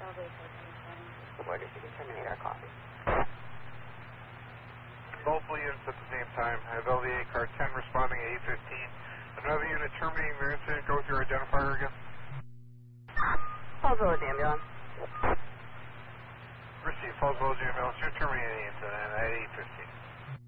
What if you can terminate our call? Multiple units at the same time. I have LVA car 10 responding at 8:15. Another unit terminating their incident. Go with your identifier again. Falls Village ambulance. Receive Falls Village ambulance. You're terminating the incident at 8:15.